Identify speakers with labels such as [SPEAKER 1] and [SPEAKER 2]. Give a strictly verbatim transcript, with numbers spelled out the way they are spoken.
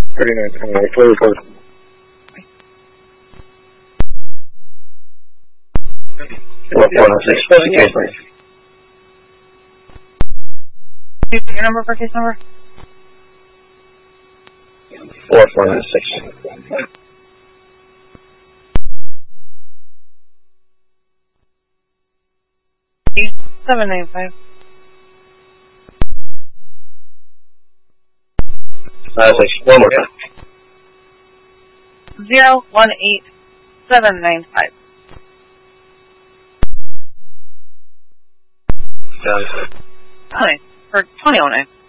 [SPEAKER 1] thirty-nine, uh, clear report. Four four nine six. Case number.
[SPEAKER 2] Can you put your number for case number?
[SPEAKER 1] Four four nine six.
[SPEAKER 2] Eight seven nine five.
[SPEAKER 1] Uh, six. One more time.
[SPEAKER 2] Zero one eight seven nine five.
[SPEAKER 1] Got it.
[SPEAKER 2] Nice. For twenty oh nine.